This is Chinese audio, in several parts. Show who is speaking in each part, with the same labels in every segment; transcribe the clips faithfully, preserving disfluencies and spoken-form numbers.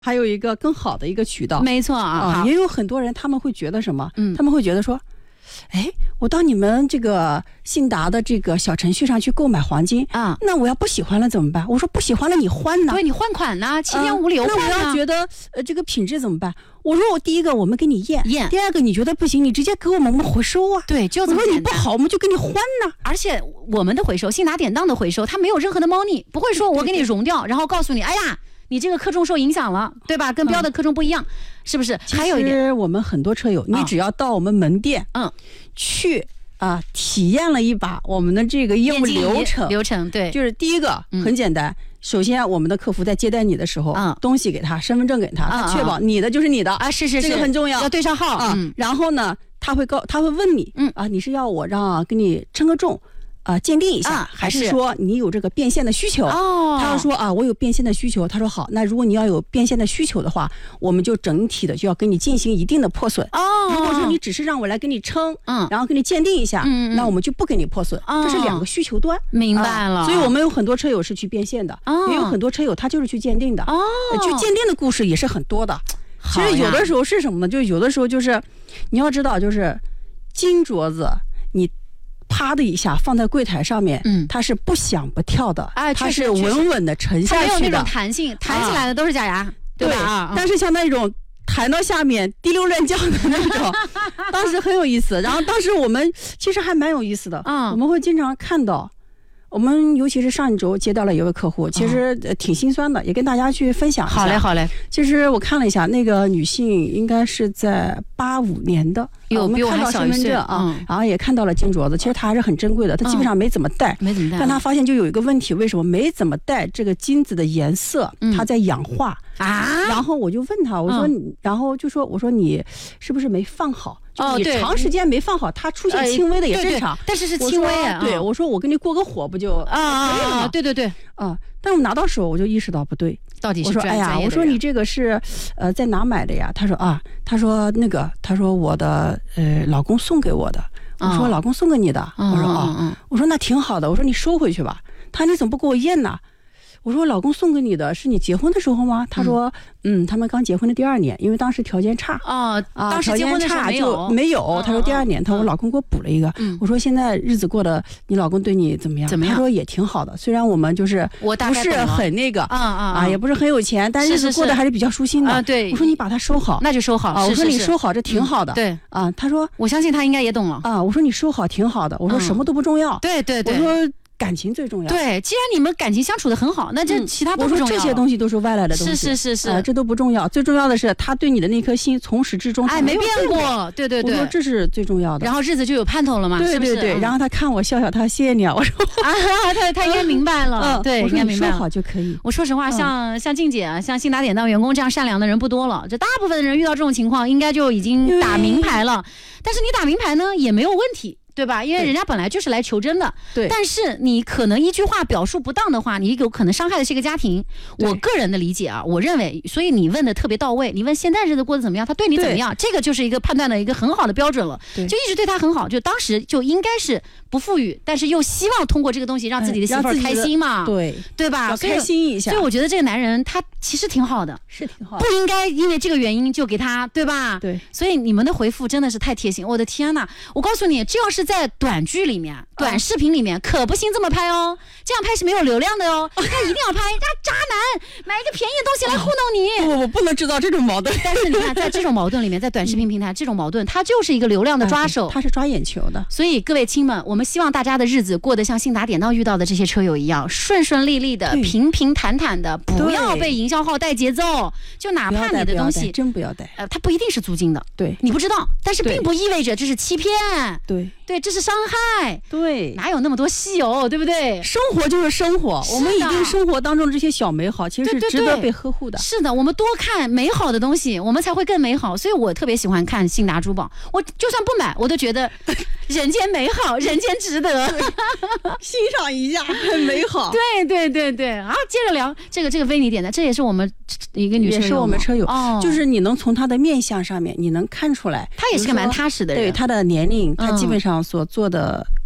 Speaker 1: 还有一个更好的一个渠道。
Speaker 2: 没错啊，
Speaker 1: 啊也有很多人他们会觉得什么？
Speaker 2: 嗯，
Speaker 1: 他们会觉得说，哎，我到你们这个信达的这个小程序上去购买黄金
Speaker 2: 啊，
Speaker 1: 那我要不喜欢了怎么办？我说不喜欢了你换呢？
Speaker 2: 对，你换款呢，七天无理由换、啊
Speaker 1: 呃、那我要觉得呃这个品质怎么办？我说我第一个我们给你验
Speaker 2: 验，
Speaker 1: 第二个你觉得不行，你直接给我们我们回收啊。
Speaker 2: 对，就这么
Speaker 1: 我说你不好，我们就给你换呢。
Speaker 2: 而且我们的回收，信达典当的回收，它没有任何的猫腻，不会说我给你熔掉，然后告诉你，哎呀。你这个克重受影响了，对吧？跟标的克重不一样，嗯、是不是？还有一点，
Speaker 1: 我们很多车友，你只要到我们门店，
Speaker 2: 嗯，
Speaker 1: 去啊，体验了一把我们的这个业务流程，
Speaker 2: 流程对，
Speaker 1: 就是第一个、嗯、很简单。首先，我们的客服在接待你的时候，嗯，东西给他，身份证给他，他、嗯、确保你的就是你的
Speaker 2: 啊，是是是，
Speaker 1: 这个很重要，
Speaker 2: 要对上号
Speaker 1: 啊、嗯。然后呢，他会告，他会问你，嗯啊，你是要我让给你称个重？啊、呃，鉴定一下、啊，还是说你有这个变现的需求？哦，他要说啊，我有变现的需求。他说好，那如果你要有变现的需求的话，我们就整体的就要给你进行一定的破损。哦，如果说你只是让我来给你称，嗯，然后给你鉴定一下，嗯，那我们就不给你破损。哦、这是两个需求端。
Speaker 2: 明白了、啊。
Speaker 1: 所以我们有很多车友是去变现的，哦、也有很多车友他就是去鉴定的。哦，去鉴定的故事也是很多的。其实有的时候是什么呢？就有的时候就是你要知道，就是金镯子你。啪的一下放在柜台上面，嗯，它是不响不跳的，哎，它是稳稳的沉下去的，
Speaker 2: 它没有那种弹性，弹起来的都是假牙，啊、对吧？
Speaker 1: 对啊、但是像那种弹到下面滴溜乱叫的那种，当时很有意思。然后当时我们其实还蛮有意思的，嗯，我们会经常看到。我们尤其是上一周接到了一位客户，其实挺心酸的，也跟大家去分享一下。
Speaker 2: 好嘞，好嘞。
Speaker 1: 其实我看了一下，那个女性应该是在八五年的，
Speaker 2: 有、啊、
Speaker 1: 我们看到身份证啊、嗯，然后也看到了金镯子，其实她还是很珍贵的，她基本上没怎么戴，
Speaker 2: 没怎么戴。
Speaker 1: 但她发现就有一个问题，为什么没怎么戴？这个金子的颜色它在氧化、
Speaker 2: 嗯、啊。
Speaker 1: 然后我就问她，我说，嗯、然后就说，我说你是不是没放好？
Speaker 2: 哦，
Speaker 1: 你长时间没放好，它出现轻微的也正常，呃、
Speaker 2: 但是是轻微啊。
Speaker 1: 对，我说我给你过个火不就
Speaker 2: 啊啊？对对对，
Speaker 1: 啊！但我拿到手我就意识到不对，
Speaker 2: 到底是
Speaker 1: 我说哎呀，我说你这个是呃在哪买的呀？他说啊，他说那个，他说我的呃老公送给我的。我说老公送给你的，
Speaker 2: 哦、
Speaker 1: 我说啊、哦，我说那挺好的，我说你收回去吧。他你怎么不给我验呢？我说老公送给你的是你结婚的时候吗？他说 嗯, 嗯，他们刚结婚的第二年，因为当时条件差
Speaker 2: 哦，
Speaker 1: 啊，
Speaker 2: 当时结婚的时候
Speaker 1: 没有没有、嗯。他说第二年，嗯、他说我老公给我补了一个、嗯。我说现在日子过得，你老公对你怎么样？
Speaker 2: 怎么样？
Speaker 1: 他说也挺好的，虽然我们就是
Speaker 2: 我
Speaker 1: 不是很那个
Speaker 2: 啊啊
Speaker 1: 啊，也不是很有钱，但日子过得还是比较舒心的。
Speaker 2: 啊，对。
Speaker 1: 我说你把它收好，
Speaker 2: 那就收好。
Speaker 1: 啊，我说你收好，这挺好的。
Speaker 2: 对
Speaker 1: 啊，他说
Speaker 2: 我相信他应该也懂了
Speaker 1: 啊。我说你收好挺好的，我说什么都不重要。
Speaker 2: 对对对，
Speaker 1: 我说。感情最重要。
Speaker 2: 对，既然你们感情相处的很好，那这其他不重要、嗯、
Speaker 1: 我说这些东西都是外来的东西，
Speaker 2: 是是是是、
Speaker 1: 呃，这都不重要。最重要的是他对你的那颗心从始至终
Speaker 2: 哎没变过。对对对，
Speaker 1: 我说这是最重要的。
Speaker 2: 然后日子就有盼头了嘛，
Speaker 1: 对对对。
Speaker 2: 是不是？
Speaker 1: 然后他看我笑笑，他谢谢你啊。我说
Speaker 2: 啊，他他应该明白了，
Speaker 1: 嗯、
Speaker 2: 对，
Speaker 1: 应
Speaker 2: 该明白了。
Speaker 1: 说好就可以。
Speaker 2: 我说实话，像、嗯、像静姐啊，像信达典当员工这样善良的人不多了，这大部分的人遇到这种情况，应该就已经打明牌了。但是你打明牌呢，也没有问题。对吧？因为人家本来就是来求真的，
Speaker 1: 对。
Speaker 2: 但是你可能一句话表述不当的话，你有可能伤害的是一个家庭。我个人的理解啊，我认为，所以你问的特别到位。你问现在日子过得怎么样，他对你怎么样，这个就是一个判断的一个很好的标准了。就一直对他很好，就当时就应该是不富裕，但是又希望通过这个东西让自己的媳妇儿开心嘛，
Speaker 1: 对
Speaker 2: 对吧？
Speaker 1: 开心一下。
Speaker 2: 所以我觉得这个男人他其实挺好的，
Speaker 1: 是挺好的，
Speaker 2: 不应该因为这个原因就给他，对吧？
Speaker 1: 对。
Speaker 2: 所以你们的回复真的是太贴心，我的天哪！我告诉你，这要是在短剧里面、短视频里面，可不行这么拍哦，这样拍是没有流量的哦。他一定要拍，他渣男买一个便宜的东西来糊弄你。
Speaker 1: 我我不能制造这种矛盾。
Speaker 2: 但是你看，在这种矛盾里面，在短视频平台这种矛盾，它就是一个流量的抓手，
Speaker 1: 它是抓眼球的。
Speaker 2: 所以各位亲们，我们希望大家的日子过得像信达典当遇到的这些车友一样，顺顺利利的、平平坦坦的，不要被营销号带节奏。就哪怕你的东西
Speaker 1: 真不要带，
Speaker 2: 呃，它不一定是租金的，
Speaker 1: 对，
Speaker 2: 你不知道，但是并不意味着这是欺骗，
Speaker 1: 对
Speaker 2: 对，这是伤害，
Speaker 1: 对，
Speaker 2: 哪有那么多稀有，对不对？
Speaker 1: 生活就是生活，我们一定生活当中的这些小美好，其实是值得被呵护的。
Speaker 2: 是的，我们多看美好的东西，我们才会更美好。所以我特别喜欢看信达珠宝，我就算不买，我都觉得人间美好，人间值得，
Speaker 1: 欣赏一下，很美好。
Speaker 2: 对对对对啊，接着聊这个这个维尼点的，这也是我们一个女生，
Speaker 1: 也是我们车友，
Speaker 2: 哦，
Speaker 1: 就是你能从她的面相上面，你能看出来，
Speaker 2: 她也是个蛮踏实的人，
Speaker 1: 对她的年龄，她基本上所做的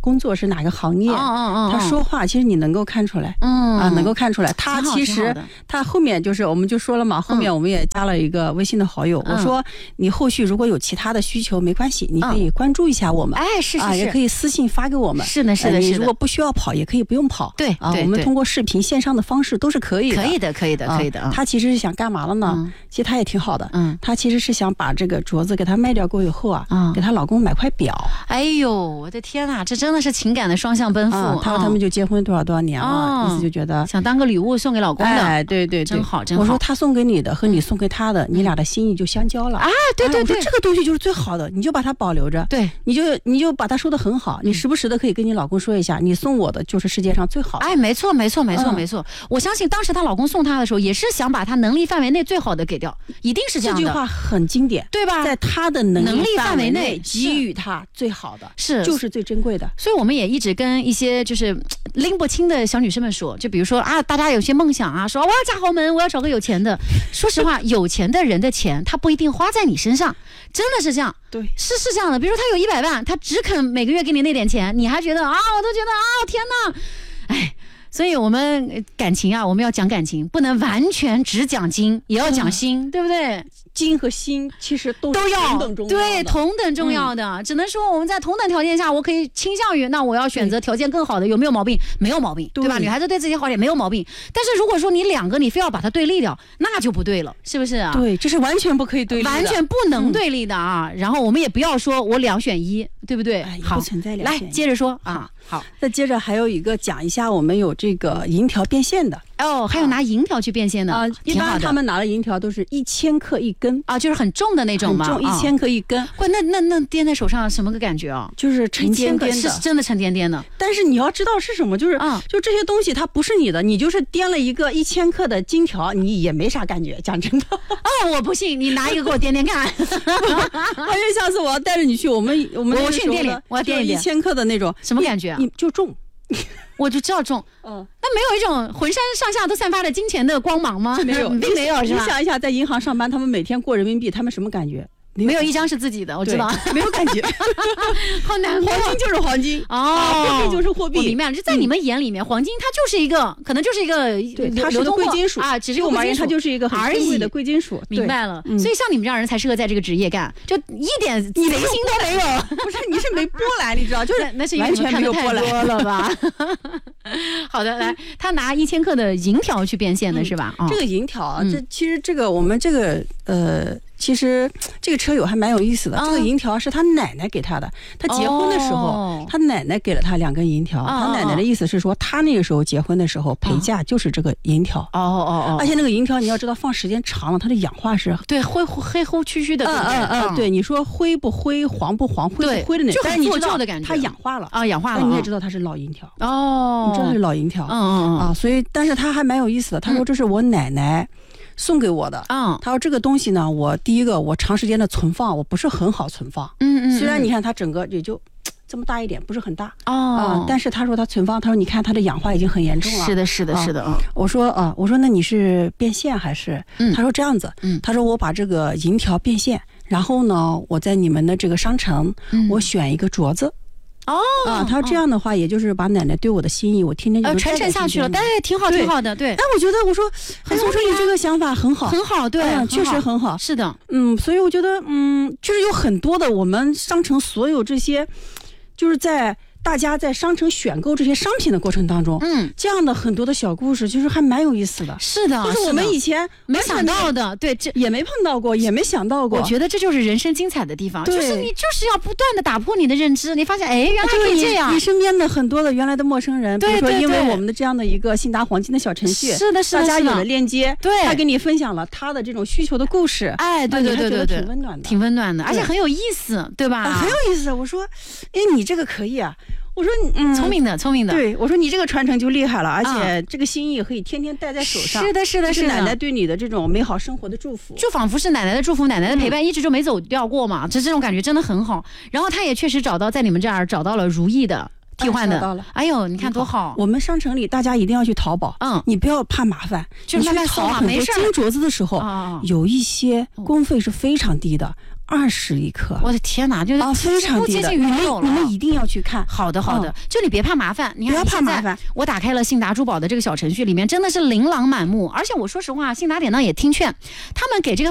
Speaker 1: 工作是哪个行业，他说话其实你能够看出来，嗯啊，能够看出来。他其实他后面就是我们就说了嘛，后面我们也加了一个微信的好友，我说你后续如果有其他的需求没关系，你可以关注一下我们，
Speaker 2: 哎，是是是，
Speaker 1: 也可以私信发给我们。
Speaker 2: 是的，是的，
Speaker 1: 你如果不需要跑，也可以不用跑。
Speaker 2: 对
Speaker 1: 啊，我们通过视频线上的方式都是可以的，
Speaker 2: 可以的，可以的，可以的。
Speaker 1: 他其实是想干嘛了呢？其实他也挺好的，嗯，他其实是想把这个镯子给他卖掉过以后啊，给她老公买块表。
Speaker 2: 哎呦，我的天哪，这真的是情感的双向奔赴。
Speaker 1: 他说他们就结婚多少多少年了，意思就觉得
Speaker 2: 想当个礼物送给老公的。
Speaker 1: 哎，对对，
Speaker 2: 真好真好。
Speaker 1: 我说他送给你的和你送给他的，你俩的心意就相交了。
Speaker 2: 啊，对对对，
Speaker 1: 这个东西就是最好的，你就把它保留着。
Speaker 2: 对，
Speaker 1: 你就你就把它说得很好，你时不时的可以跟你老公说一下，你送我的就是世界上最好的。
Speaker 2: 哎，没错没错没错没错，我相信当时她老公送她的时候，也是想把她能力范围内最好的给掉，一定是这样的。
Speaker 1: 这句话很经典，
Speaker 2: 对吧？
Speaker 1: 在她的能
Speaker 2: 能力范围内
Speaker 1: 给予她最好的，
Speaker 2: 是
Speaker 1: 就是最珍贵的。
Speaker 2: 所以我们也一直跟一些就是拎不清的小女生们说，就比如说啊，大家有些梦想啊，说我要嫁豪门，我要找个有钱的。说实话，有钱的人的钱他不一定花在你身上，真的是这样。
Speaker 1: 对，
Speaker 2: 是是这样的。比如说他有一百万，他只肯每个月给你那点钱，你还觉得啊，我都觉得啊，天哪，哎。所以我们感情啊，我们要讲感情，不能完全只讲金，也要讲心，嗯、对不对？
Speaker 1: 金和心其实都
Speaker 2: 都要
Speaker 1: 同等重要的，
Speaker 2: 对，同等重要的。嗯、只能说我们在同等条件下，我可以倾向于，那我要选择条件更好的，有没有毛病？没有毛病，对, 对吧？女孩子对自己好点没有毛病。但是如果说你两个你非要把它对立掉，那就不对了，是不是啊？
Speaker 1: 对，这是完全不可以对立的，
Speaker 2: 完全不能对立的啊。嗯、然后我们也不要说我两选一，对不对？
Speaker 1: 哎、好，不存在两选一。
Speaker 2: 来接着说啊。
Speaker 1: 好，再接着还有一个讲一下，我们有这个银条变现的
Speaker 2: 哦，还有拿银条去变现的
Speaker 1: 啊。一般他们拿的银条都是一千克一根
Speaker 2: 啊，就是很重的那种嘛，
Speaker 1: 很重，一千克一根。
Speaker 2: 哇，那那那掂在手上什么个感觉啊？
Speaker 1: 就是沉甸甸的，
Speaker 2: 是真的沉甸甸的。
Speaker 1: 但是你要知道是什么，就是啊，就这些东西它不是你的，你就是掂了一个一千克的金条，你也没啥感觉。讲真的，
Speaker 2: 哦，我不信，你拿一个给我掂掂看。
Speaker 1: 而且下次我要带着你去，我们我们
Speaker 2: 我去店里，我要掂一
Speaker 1: 一千克的那种，
Speaker 2: 什么感觉啊？
Speaker 1: 你就重。
Speaker 2: 我就知道重，嗯，那没有一种浑身上下都散发着金钱的光芒吗？
Speaker 1: 没有，
Speaker 2: 并没有，是吧？
Speaker 1: 你想一下，在银行上班，他们每天过人民币，他们什么感觉？
Speaker 2: 没有一张是自己的，我知道，
Speaker 1: 没有感觉，
Speaker 2: 好难过。
Speaker 1: 黄金就是黄金
Speaker 2: 哦，
Speaker 1: 货币就是货币。
Speaker 2: 我明白了，就在你们眼里面，黄金它就是一个，可能就是一个，
Speaker 1: 对，它是个贵金属
Speaker 2: 啊，只是
Speaker 1: 我们而言，它就是一个很珍贵的贵金属。
Speaker 2: 明白了，所以像你们这样人才适合在这个职业干，就一点贼心都没有。
Speaker 1: 不是，你是没波澜，你知道，就是
Speaker 2: 那是完全没有波澜了吧？好的，来，他拿一千克的银条去变现的是吧？
Speaker 1: 这个银条啊，这其实这个我们这个呃。其实这个车友还蛮有意思的，这个银条是他奶奶给他的。他结婚的时候，他奶奶给了他两根银条。他奶奶的意思是说，他那个时候结婚的时候陪嫁就是这个银条。
Speaker 2: 哦哦哦！
Speaker 1: 而且那个银条你要知道，放时间长了，它的氧化是
Speaker 2: 对灰黑乎黢黢的。
Speaker 1: 嗯嗯嗯，对，你说灰不灰，黄不黄，灰不灰的那种，但是你知道它氧化了
Speaker 2: 啊，氧化了。
Speaker 1: 但你也知道它是老银条
Speaker 2: 哦，
Speaker 1: 你知道它是老银条。
Speaker 2: 嗯嗯嗯
Speaker 1: 啊，所以但是他还蛮有意思的。他说这是我奶奶送给我的啊，他说这个东西呢，我第一个我长时间的存放，我不是很好存放，嗯嗯，虽然你看它整个也就这么大一点，不是很大哦、啊，但是他说他存放，他说你看它的氧化已经很严重了，
Speaker 2: 是的，是的，是的，
Speaker 1: 啊，我说啊，我说那你是变现还是？嗯，他说这样子，嗯，他说我把这个银条变现，然后呢，我在你们的这个商城，嗯、我选一个镯子。
Speaker 2: 哦
Speaker 1: 啊，他这样的话，也就是把奶奶对我的心意，我天天就
Speaker 2: 传承下去了，但挺好，挺好的，对。
Speaker 1: 但我觉得，我说，我说你这个想法很好，
Speaker 2: 很好，对，
Speaker 1: 确实很好，
Speaker 2: 是的，
Speaker 1: 嗯，所以我觉得，嗯，就是有很多的我们商城所有这些，就是在。大家在商城选购这些商品的过程当中，嗯，这样的很多的小故事，其实还蛮有意思的。
Speaker 2: 是的，
Speaker 1: 就是我们以前
Speaker 2: 没想到的，对，这
Speaker 1: 也没碰到过，也没想到过。
Speaker 2: 我觉得这就是人生精彩的地方，就是你就是要不断的打破你的认知，你发现，哎，原来可以这样。
Speaker 1: 你身边的很多的原来的陌生人，比如说因为我们的这样的一个信达黄金的小程序，
Speaker 2: 是的，是的，
Speaker 1: 大家有了链接，
Speaker 2: 对，
Speaker 1: 他给你分享了他的这种需求的故事，
Speaker 2: 哎，对对对对对，
Speaker 1: 挺温暖的，
Speaker 2: 挺温暖的，而且很有意思，对吧？
Speaker 1: 很有意思。我说，哎，你这个可以啊。我说，嗯，
Speaker 2: 聪明的，聪明的。
Speaker 1: 对，我说你这个传承就厉害了，而且这个心意可以天天戴在手上。
Speaker 2: 是的，是的，是的。
Speaker 1: 奶奶对你的这种美好生活的祝福，
Speaker 2: 就仿佛是奶奶的祝福，奶奶的陪伴一直就没走掉过嘛。这这种感觉真的很好。然后他也确实找到在你们这儿找到了如意的。替换的，
Speaker 1: 到了，
Speaker 2: 哎呦，你看多好！
Speaker 1: 我们商城里大家一定要去淘宝，嗯，你不要怕麻烦，
Speaker 2: 就是慢慢搜嘛，没事。
Speaker 1: 金镯子的时候，有一些工费是非常低的， 二十一克，
Speaker 2: 我的天哪，就是
Speaker 1: 啊，非常低的，
Speaker 2: 你们
Speaker 1: 你们一定要去看。
Speaker 2: 好的，好的，哦、就你别怕麻烦，你看
Speaker 1: 不要怕麻烦。
Speaker 2: 我打开了信达珠宝的这个小程序，里面真的是琳琅满目，而且我说实话，信达典当也听劝，他们给这个